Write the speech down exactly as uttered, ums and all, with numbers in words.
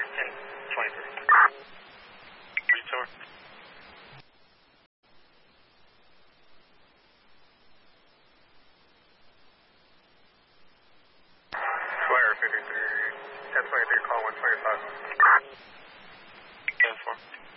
ten twenty-three. Retour. Square fifty-three, ten twenty-three, call one twenty-five. ten four.